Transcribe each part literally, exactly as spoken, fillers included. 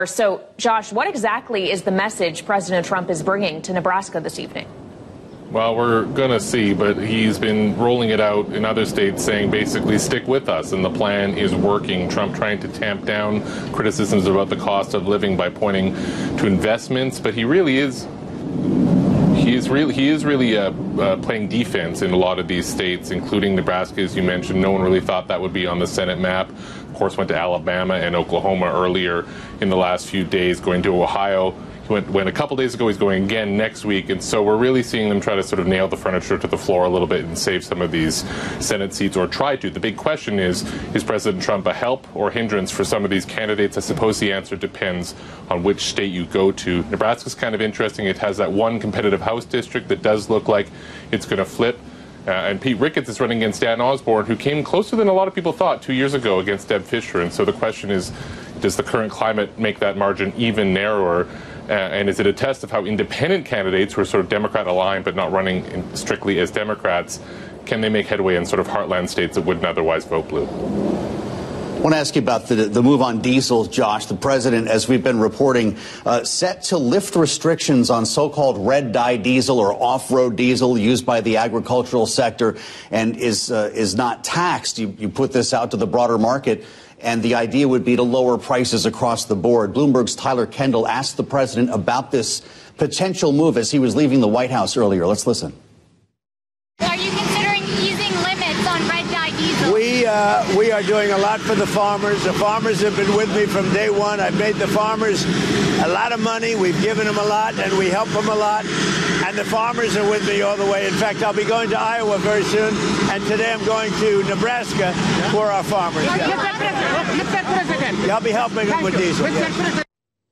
So, Josh, what exactly is the message President Trump is bringing to Nebraska this evening? Well, we're going to see, but he's been rolling it out in other states saying basically stick with us, and the plan is working. Trump trying to tamp down criticisms about the cost of living by pointing to investments, but he really is he is really he is really uh, uh, playing defense in a lot of these states, including Nebraska, as you mentioned. No one really thought that would be on the Senate map. Of course, went to Alabama and Oklahoma earlier in the last few days, going to Ohio. He went, went a couple days ago. He's going again next week. And so we're really seeing them try to sort of nail the furniture to the floor a little bit and save some of these Senate seats, or try to. The big question is, is President Trump a help or hindrance for some of these candidates? I suppose the answer depends on which state you go to. Nebraska's kind of interesting. It has that one competitive House district that does look like it's going to flip. Uh, and Pete Ricketts is running against Dan Osborne, who came closer than a lot of people thought two years ago against Deb Fischer. And so the question is, does the current climate make that margin even narrower? Uh, and is it a test of how independent candidates who are sort of Democrat aligned but not running in strictly as Democrats, can they make headway in sort of heartland states that wouldn't otherwise vote blue? I want to ask you about the, the move on diesel, Josh. The president, as we've been reporting, uh, set to lift restrictions on so-called red dye diesel or off-road diesel used by the agricultural sector and is uh, is not taxed. You, you put this out to the broader market, and the idea would be to lower prices across the board. Bloomberg's Tyler Kendall asked the president about this potential move as he was leaving the White House earlier. Let's listen. Are you considering easing limits on red dye diesel? We, uh, we are doing a lot for the farmers. The farmers have been with me from day one. I've made the farmers a lot of money. We've given them a lot, and we help them a lot. And the farmers are with me all the way. In fact, I'll be going to Iowa very soon, and today I'm going to Nebraska for our farmers. Yeah. I'll be helping them with diesel. Yeah.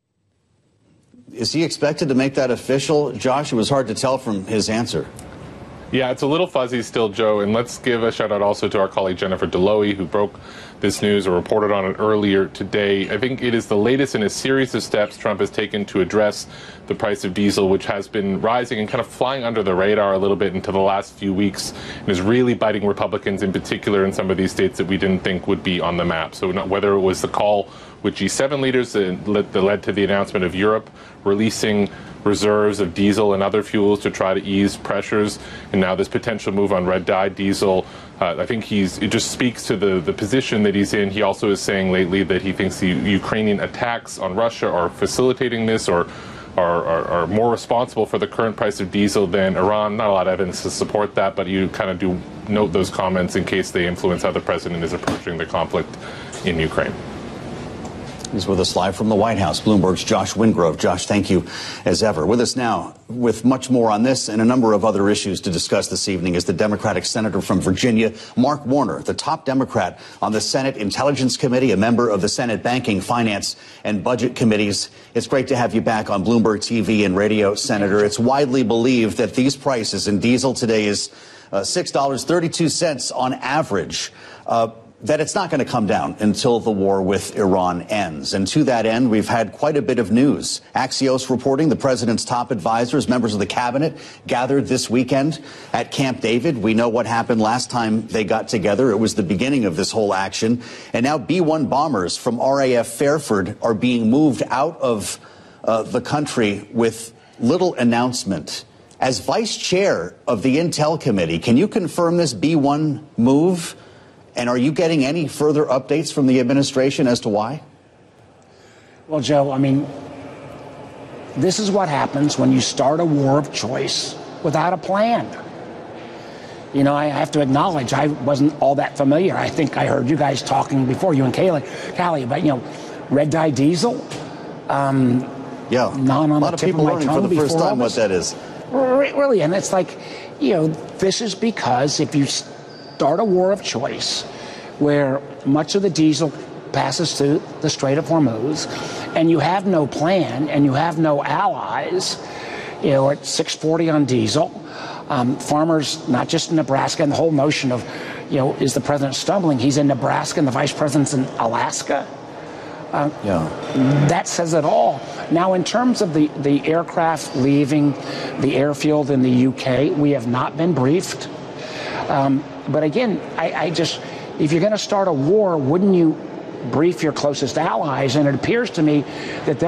Is he expected to make that official? Josh, it was hard to tell from his answer. Yeah, it's a little fuzzy still, Joe. And let's give a shout out also to our colleague Jennifer Deloe, who broke this news or reported on it earlier today. I think it is the latest in a series of steps Trump has taken to address the price of diesel, which has been rising and kind of flying under the radar a little bit until the last few weeks, and is really biting Republicans in particular in some of these states that we didn't think would be on the map. So not, whether it was the call with G seven leaders that led, that led to the announcement of Europe releasing reserves of diesel and other fuels to try to ease pressures, and now this potential move on red dye diesel. Uh, I think he's it just speaks to the, the position that he's in. He also is saying lately that he thinks the Ukrainian attacks on Russia are facilitating this or are, are, are more responsible for the current price of diesel than Iran. Not a lot of evidence to support that, but you kind of do note those comments in case they influence how the president is approaching the conflict in Ukraine. He's with us live from the White House. Bloomberg's Josh Wingrove. Josh, thank you as ever. With us now with much more on this and a number of other issues to discuss this evening is the Democratic senator from Virginia, Mark Warner, the top Democrat on the Senate Intelligence Committee, a member of the Senate Banking, Finance, and Budget Committees. It's great to have you back on Bloomberg T V and radio, Senator. It's widely believed that these prices in diesel today is uh, six dollars and thirty-two cents on average. Uh, that it's not going to come down until the war with Iran ends. And to that end, we've had quite a bit of news. Axios reporting the president's top advisors, members of the cabinet, gathered this weekend at Camp David. We know what happened last time they got together. It was the beginning of this whole action. And now B one bombers from R A F Fairford are being moved out of uh, the country with little announcement. As vice chair of the Intel Committee, can you confirm this B one move? And are you getting any further updates from the administration as to why? Well, Joe, I mean, this is what happens when you start a war of choice without a plan. You know, I have to acknowledge I wasn't all that familiar. I think I heard you guys talking before, you and Kaylee, Callie, about, you know, red dye diesel. Um, yeah, non on a lot of people learning for the first time what that is. Really, and it's like, you know, this is because if you start a war of choice where much of the diesel passes through the Strait of Hormuz and you have no plan and you have no allies, you know, at six forty on diesel, um, farmers, not just in Nebraska, and the whole notion of, you know, is the president stumbling? He's in Nebraska and the vice president's in Alaska. Uh, yeah. That says it all. Now, in terms of the, the aircraft leaving the airfield in the U K, we have not been briefed. Um, but again, I, I just, if you're going to start a war, wouldn't you brief your closest allies, and it appears to me that